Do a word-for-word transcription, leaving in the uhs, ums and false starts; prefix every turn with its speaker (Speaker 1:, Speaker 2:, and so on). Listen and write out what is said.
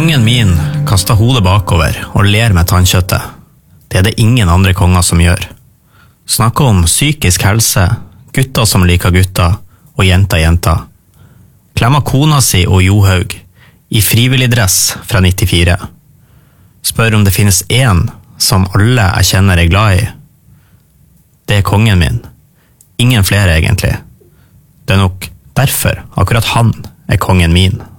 Speaker 1: Kongen min kastet hodet bakover og ler med tannkjøttet. Det er det ingen andre konger som gjør. Snakker om psykisk helse, gutter som liker gutter, og jenter jenter. Klemmer kona si og Johaug, i frivillig dress fra nittifire. Spør om det finnes en som alle jeg kjenner er glad i. Det er kongen min. Ingen flere egentlig. Det er nok derfor akkurat han er kongen min.